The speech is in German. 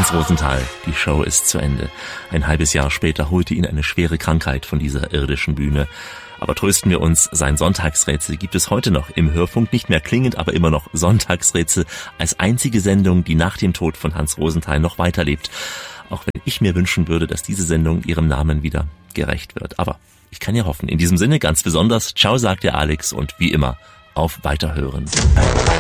Hans Rosenthal, die Show ist zu Ende. Ein halbes Jahr später holte ihn eine schwere Krankheit von dieser irdischen Bühne. Aber trösten wir uns, sein Sonntagsrätsel gibt es heute noch im Hörfunk, nicht mehr klingend, aber immer noch Sonntagsrätsel, als einzige Sendung, die nach dem Tod von Hans Rosenthal noch weiterlebt. Auch wenn ich mir wünschen würde, dass diese Sendung ihrem Namen wieder gerecht wird. Aber ich kann ja hoffen. In diesem Sinne ganz besonders, ciao sagt der Alex und wie immer, auf Weiterhören.